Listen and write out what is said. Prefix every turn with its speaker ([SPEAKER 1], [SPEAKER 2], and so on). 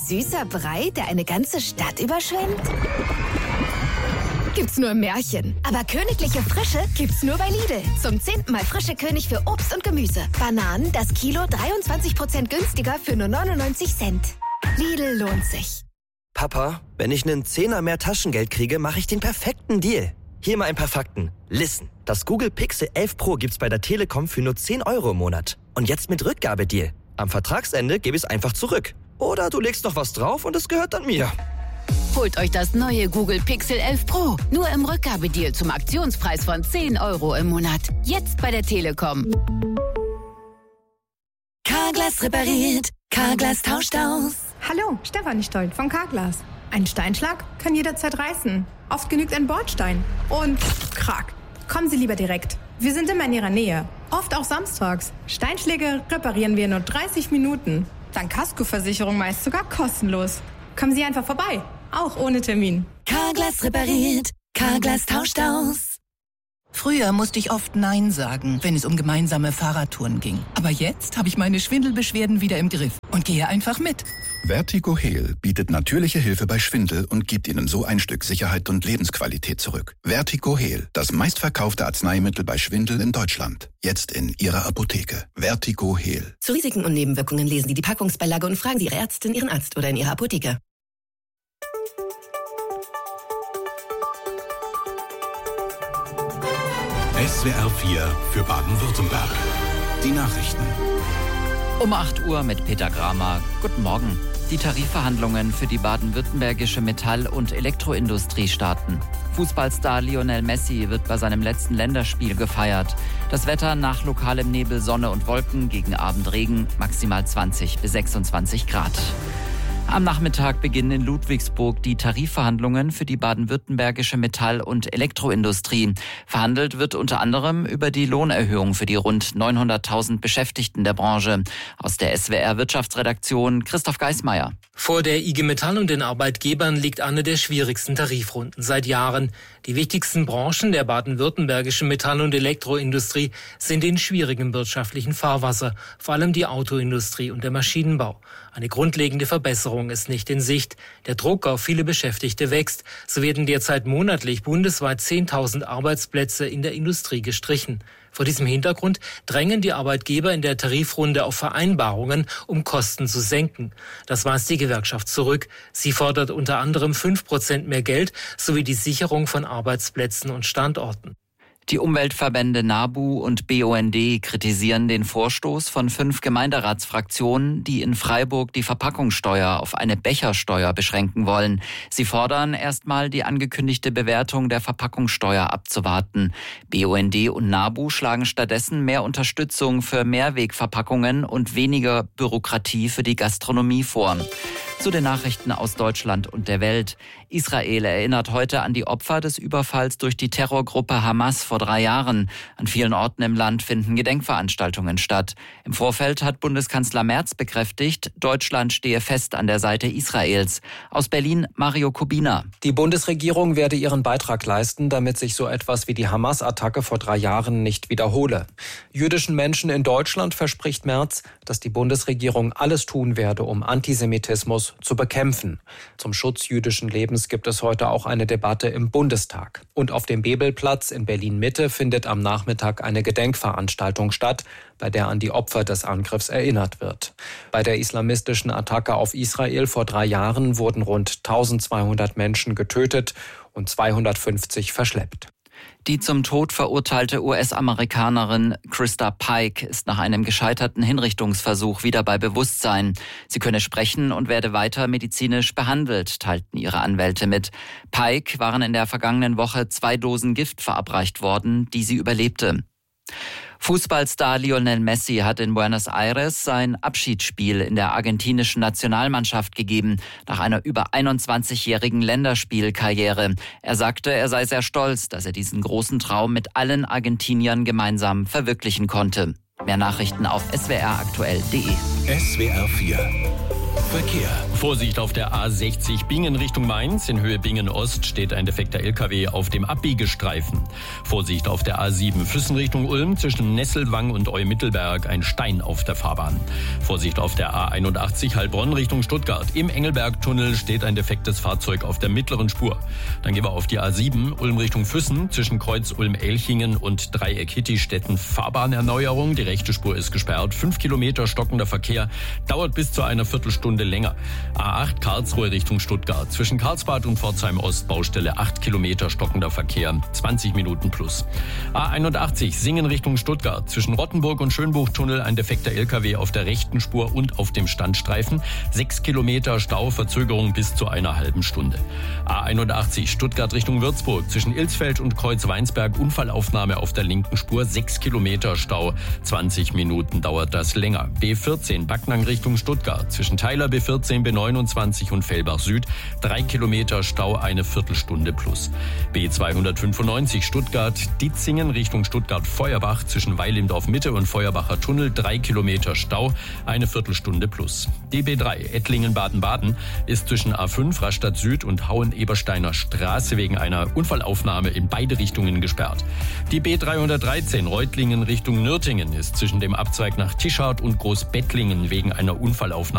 [SPEAKER 1] süßer Brei, der eine ganze Stadt überschwemmt? Gibt's nur im Märchen. Aber königliche Frische gibt's nur bei Lidl. Zum 10. Mal frische König für Obst und Gemüse. Bananen das Kilo 23% günstiger für nur 99 Cent. Lidl lohnt sich.
[SPEAKER 2] Papa, wenn ich einen Zehner mehr Taschengeld kriege, mache ich den perfekten Deal. Hier mal ein paar Fakten. Listen, das Google Pixel 11 Pro gibt's bei der Telekom für nur 10 € im Monat. Und jetzt mit Rückgabedeal. Am Vertragsende gebe ich es einfach zurück. Oder du legst noch was drauf und es gehört dann mir.
[SPEAKER 3] Holt euch das neue Google Pixel 11 Pro. Nur im Rückgabedeal zum Aktionspreis von 10 € im Monat. Jetzt bei der Telekom.
[SPEAKER 4] Carglass repariert. Carglass tauscht aus.
[SPEAKER 5] Hallo, Stefanie Stolt von Carglass. Ein Steinschlag kann jederzeit reißen. Oft genügt ein Bordstein. Und krack. Kommen Sie lieber direkt. Wir sind immer in Ihrer Nähe. Oft auch samstags. Steinschläge reparieren wir in nur 30 Minuten. Dank Kaskoversicherung meist sogar kostenlos. Kommen Sie einfach vorbei. Auch ohne Termin.
[SPEAKER 4] Carglass repariert. Carglass tauscht aus.
[SPEAKER 6] Früher musste ich oft Nein sagen, wenn es um gemeinsame Fahrradtouren ging. Aber jetzt habe ich meine Schwindelbeschwerden wieder im Griff und gehe einfach mit.
[SPEAKER 7] Vertigo Heal bietet natürliche Hilfe bei Schwindel und gibt Ihnen so ein Stück Sicherheit und Lebensqualität zurück. Vertigo Heal, das meistverkaufte Arzneimittel bei Schwindel in Deutschland. Jetzt in Ihrer Apotheke. Vertigo Heal.
[SPEAKER 8] Zu Risiken und Nebenwirkungen lesen Sie die Packungsbeilage und fragen Sie Ihre Ärztin, Ihren Arzt oder in Ihrer Apotheke.
[SPEAKER 9] SWR 4 für Baden-Württemberg. Die Nachrichten.
[SPEAKER 10] Um 8 Uhr mit Peter Gramer. Guten Morgen. Die Tarifverhandlungen für die baden-württembergische Metall- und Elektroindustrie starten. Fußballstar Lionel Messi wird bei seinem letzten Länderspiel gefeiert. Das Wetter nach lokalem Nebel, Sonne und Wolken, gegen Abend Regen, maximal 20 bis 26 Grad. Am Nachmittag beginnen in Ludwigsburg die Tarifverhandlungen für die baden-württembergische Metall- und Elektroindustrie. Verhandelt wird unter anderem über die Lohnerhöhung für die rund 900.000 Beschäftigten der Branche. Aus der SWR-Wirtschaftsredaktion Christoph Geismeier.
[SPEAKER 11] Vor der IG Metall und den Arbeitgebern liegt eine der schwierigsten Tarifrunden seit Jahren. Die wichtigsten Branchen der baden-württembergischen Metall- und Elektroindustrie sind in schwierigem wirtschaftlichen Fahrwasser, vor allem die Autoindustrie und der Maschinenbau. Eine grundlegende Verbesserung ist nicht in Sicht. Der Druck auf viele Beschäftigte wächst. So werden derzeit monatlich bundesweit 10.000 Arbeitsplätze in der Industrie gestrichen. Vor diesem Hintergrund drängen die Arbeitgeber in der Tarifrunde auf Vereinbarungen, um Kosten zu senken. Das weist die Gewerkschaft zurück. Sie fordert unter anderem 5% mehr Geld sowie die Sicherung von Arbeitsplätzen und Standorten.
[SPEAKER 10] Die Umweltverbände NABU und BUND kritisieren den Vorstoß von 5 Gemeinderatsfraktionen, die in Freiburg die Verpackungssteuer auf eine Bechersteuer beschränken wollen. Sie fordern erstmal die angekündigte Bewertung der Verpackungssteuer abzuwarten. BUND und NABU schlagen stattdessen mehr Unterstützung für Mehrwegverpackungen und weniger Bürokratie für die Gastronomie vor. Zu den Nachrichten aus Deutschland und der Welt. Israel erinnert heute an die Opfer des Überfalls durch die Terrorgruppe Hamas vor 3 Jahren. An vielen Orten im Land finden Gedenkveranstaltungen statt. Im Vorfeld hat Bundeskanzler Merz bekräftigt, Deutschland stehe fest an der Seite Israels. Aus Berlin Mario Kubina.
[SPEAKER 12] Die Bundesregierung werde ihren Beitrag leisten, damit sich so etwas wie die Hamas-Attacke vor 3 Jahren nicht wiederhole. Jüdischen Menschen in Deutschland verspricht Merz, dass die Bundesregierung alles tun werde, um Antisemitismus zu bekämpfen. Zum Schutz jüdischen Lebens gibt es heute auch eine Debatte im Bundestag. Und auf dem Bebelplatz in Berlin-Mitte findet am Nachmittag eine Gedenkveranstaltung statt, bei der an die Opfer des Angriffs erinnert wird. Bei der islamistischen Attacke auf Israel vor 3 Jahren wurden rund 1200 Menschen getötet und 250 verschleppt.
[SPEAKER 10] Die zum Tod verurteilte US-Amerikanerin Krista Pike ist nach einem gescheiterten Hinrichtungsversuch wieder bei Bewusstsein. Sie könne sprechen und werde weiter medizinisch behandelt, teilten ihre Anwälte mit. Pike waren in der vergangenen Woche 2 Dosen Gift verabreicht worden, die sie überlebte. Fußballstar Lionel Messi hat in Buenos Aires sein Abschiedsspiel in der argentinischen Nationalmannschaft gegeben, nach einer über 21-jährigen Länderspielkarriere. Er sagte, er sei sehr stolz, dass er diesen großen Traum mit allen Argentiniern gemeinsam verwirklichen konnte. Mehr Nachrichten auf swraktuell.de.
[SPEAKER 9] SWR 4 Verkehr.
[SPEAKER 13] Vorsicht auf der A60 Bingen Richtung Mainz. In Höhe Bingen-Ost steht ein defekter LKW auf dem Abbiegestreifen. Vorsicht auf der A7 Füssen Richtung Ulm. Zwischen Nesselwang und Eumittelberg ein Stein auf der Fahrbahn. Vorsicht auf der A81 Heilbronn Richtung Stuttgart. Im Engelbergtunnel steht ein defektes Fahrzeug auf der mittleren Spur. Dann gehen wir auf die A7 Ulm Richtung Füssen. Zwischen Kreuz Ulm-Elchingen und Dreieck Hittistetten Fahrbahnerneuerung. Die rechte Spur ist gesperrt. 5 Kilometer stockender Verkehr. Dauert bis zu einer Viertelstunde länger. A8 Karlsruhe Richtung Stuttgart. Zwischen Karlsbad und Pforzheim Ost Baustelle 8 Kilometer stockender Verkehr. 20 Minuten plus. A81 Singen Richtung Stuttgart. Zwischen Rottenburg und Schönbuchtunnel ein defekter LKW auf der rechten Spur und auf dem Standstreifen. 6 Kilometer Stau, Verzögerung bis zu einer halben Stunde. A81 Stuttgart Richtung Würzburg. Zwischen Ilsfeld und Kreuz-Weinsberg Unfallaufnahme auf der linken Spur. 6 Kilometer Stau. 20 Minuten dauert das länger. B14 Backnang Richtung Stuttgart. Zwischen Theiler B14, B29 und Fellbach Süd 3 Kilometer Stau, eine Viertelstunde plus. B295 Stuttgart-Ditzingen Richtung Stuttgart-Feuerbach zwischen Weilimdorf Mitte und Feuerbacher Tunnel 3 Kilometer Stau, eine Viertelstunde plus. DB3 Ettlingen-Baden-Baden ist zwischen A5 Rastatt Süd und Hauen-Ebersteiner Straße wegen einer Unfallaufnahme in beide Richtungen gesperrt. Die B313 Reutlingen Richtung Nürtingen ist zwischen dem Abzweig nach Tischhardt und Großbettlingen wegen einer Unfallaufnahme